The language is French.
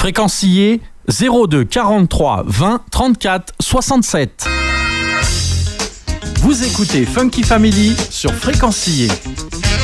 Fréquencier 02 43 20 34 67. Vous écoutez Funky Family sur Fréquencier.